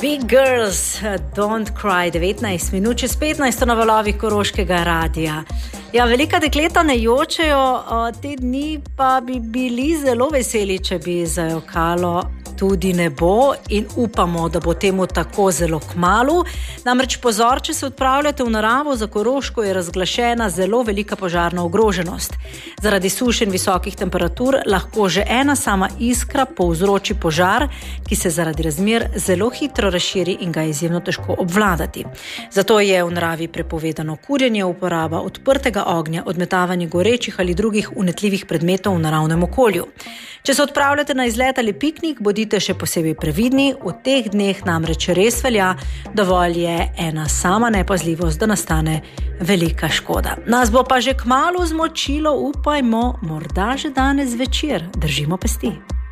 Big Girls, Don't Cry, 19 minut čez 15 na valovih Koroškega radija. Ja, velika dekleta ne jočejo, te dni pa bi bili zelo veseli, če bi zajokalo tudi nebo in upamo, da bo temu tako zelo kmalu. Namreč pozor, če se odpravljate v naravo, za Koroško je razglašena zelo velika požarna ogroženost. Zaradi suš in visokih temperatur lahko že ena sama iskra povzroči požar, ki se zaradi razmer zelo hitro razširi in ga je izjemno težko obvladati. Zato je v naravi prepovedano kurjenje, uporaba odprtega ognja, odmetavanje gorečih ali drugih unetljivih predmetov v naravnem okolju. Če se odpravljate na izlet ali piknik, bodite še posebej previdni, v teh dneh namreč res velja, dovolj je ena sama nepazljivost, da nastane velika škoda. Nas bo pa že kmalu zmočilo, upajmo, morda že danes zvečer. Držimo pesti.